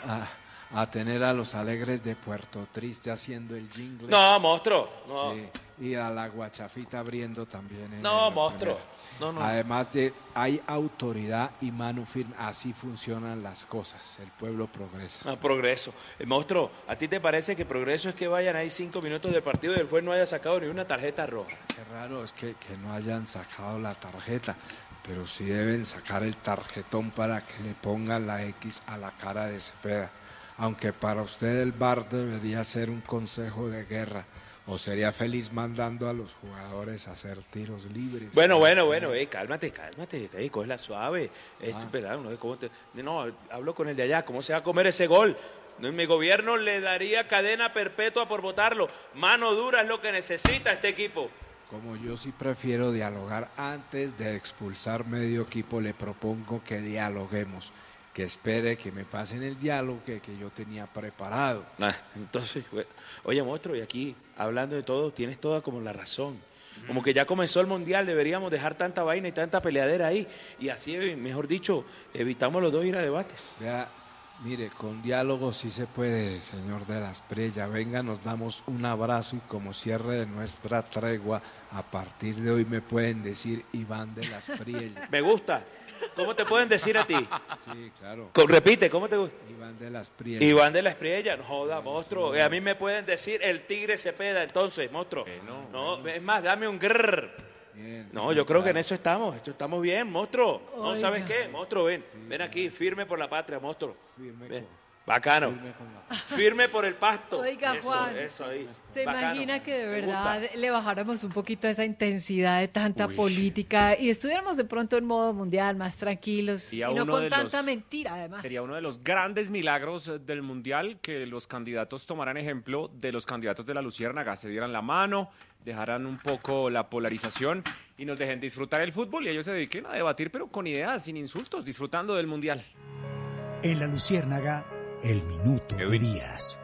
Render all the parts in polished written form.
a tener a los Alegres de Puerto Triste haciendo el jingle. No, monstruo. No. Sí, y a la Guachafita abriendo también. No, monstruo. No. Además hay autoridad y mano firme. Así funcionan las cosas. El pueblo progresa. Progreso. Monstruo, ¿a ti te parece que progreso es que vayan ahí 5 minutos de partido y el juez no haya sacado ni una tarjeta roja? Qué raro es que no hayan sacado la tarjeta, pero sí deben sacar el tarjetón para que le pongan la X a la cara de Cepeda. Aunque para usted el VAR debería ser un consejo de guerra, o sería feliz mandando a los jugadores a hacer tiros libres. Bueno, cálmate, cógela suave. Espera, no, hablo con el de allá, ¿cómo se va a comer ese gol? No, mi gobierno le daría cadena perpetua por votarlo. Mano dura es lo que necesita este equipo. Como yo sí prefiero dialogar antes de expulsar medio equipo, le propongo que dialoguemos. Que espere que me pasen el diálogo que yo tenía preparado. Entonces, bueno. Oye, monstruo, y aquí, hablando de todo, tienes toda como la razón. Como que ya comenzó el Mundial, deberíamos dejar tanta vaina y tanta peleadera ahí. Y así, mejor dicho, evitamos los dos ir a debates. Vea, mire, con diálogo sí se puede, señor de las Priella. Venga, nos damos un abrazo y como cierre de nuestra tregua, a partir de hoy me pueden decir Iván de las Priella. Me gusta. ¿Cómo te pueden decir a ti? Sí, claro. Repite, ¿cómo te gusta? Iván de las Priella. Iván de las Priella, no joda, monstruo. A mí me pueden decir el Tigre Cepeda, entonces, monstruo. No, es más, dame un grrr. Bien, no, yo creo que en eso estamos bien, monstruo. Oiga. No, ¿sabes qué? Monstruo, ven aquí, firme por la patria, monstruo. Bacano. Firme por el pasto. Oiga, Juan, eso ahí. ¿Se imagina que de verdad le bajáramos un poquito esa intensidad de tanta política y estuviéramos de pronto en modo mundial, más tranquilos y no con tanta mentira, además? Sería uno de los grandes milagros del mundial que los candidatos tomaran ejemplo de los candidatos de la Luciérnaga, se dieran la mano, dejaran un poco la polarización y nos dejen disfrutar el fútbol y ellos se dediquen a debatir, pero con ideas, sin insultos, disfrutando del mundial. En la Luciérnaga, el Minuto de Díaz.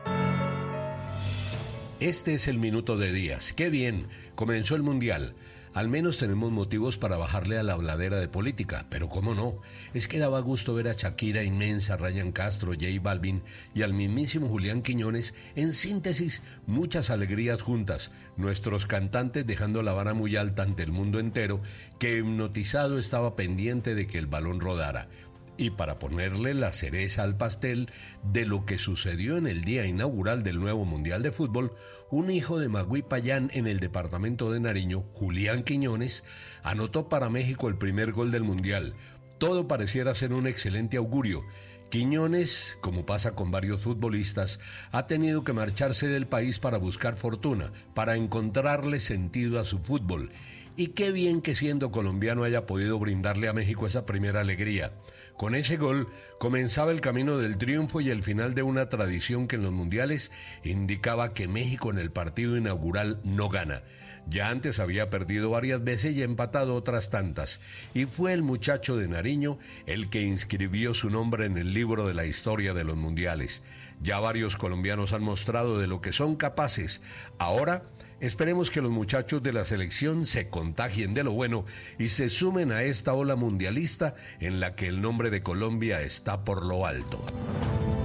Este es el Minuto de Díaz. ¡Qué bien! Comenzó el Mundial. Al menos tenemos motivos para bajarle a la habladera de política, pero cómo no. Es que daba gusto ver a Shakira inmensa, Ryan Castro, J Balvin y al mismísimo Julián Quiñones. En síntesis, muchas alegrías juntas. Nuestros cantantes dejando la vara muy alta ante el mundo entero, que hipnotizado estaba pendiente de que el balón rodara. Y para ponerle la cereza al pastel de lo que sucedió en el día inaugural del nuevo Mundial de Fútbol, un hijo de Magüí Payán en el departamento de Nariño, Julián Quiñones, anotó para México el primer gol del Mundial. Todo pareciera ser un excelente augurio. Quiñones, como pasa con varios futbolistas, ha tenido que marcharse del país para buscar fortuna, para encontrarle sentido a su fútbol. Y qué bien que siendo colombiano haya podido brindarle a México esa primera alegría. Con ese gol comenzaba el camino del triunfo y el final de una tradición que en los mundiales indicaba que México en el partido inaugural no gana. Ya antes había perdido varias veces y empatado otras tantas, y fue el muchacho de Nariño el que inscribió su nombre en el libro de la historia de los mundiales. Ya varios colombianos han mostrado de lo que son capaces. Ahora esperemos que los muchachos de la selección se contagien de lo bueno y se sumen a esta ola mundialista en la que el nombre de Colombia está por lo alto.